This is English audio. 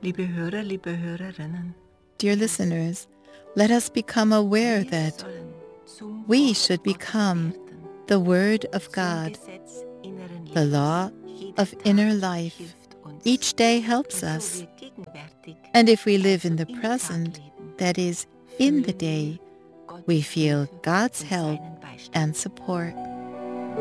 Liebe Hörer, liebe Hörerinnen, Dear listeners, let us become aware wir that sollen zum we Wort should Gottes become werden, the Word of zum God, Gesetz inneren the Lebens. law Jeder of Tag inner life. hilft uns. Each day helps Und so us. wir gegenwärtig, And if we live also in the im Tag present, leben, that is, in the fühlen day, wir Gottes we feel Hilfe God's und help seinen Beistand. and support.